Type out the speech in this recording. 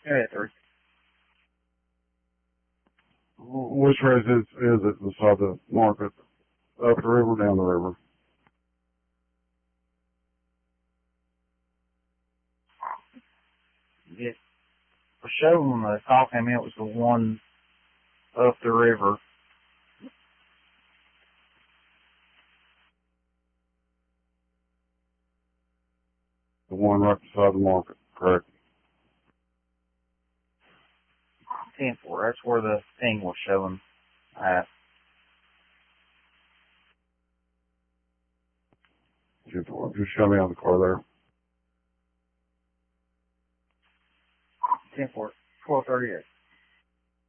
Yeah, 3. Which residence is it beside the market? Up the river, down the river? Yeah. For sure, when the call came in, it was the one up the river. The one right beside the market, correct? 10-4. That's where the thing was showing at. 10-4. Just show me on the car there. 10-4. 1238.